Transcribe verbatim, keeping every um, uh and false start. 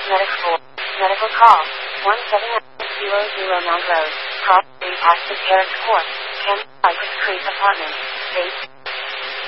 Medical. Medical call. one seven zero zero Mount Road. Call three Pastor Terrace Court. Campus Creek Apartment. State.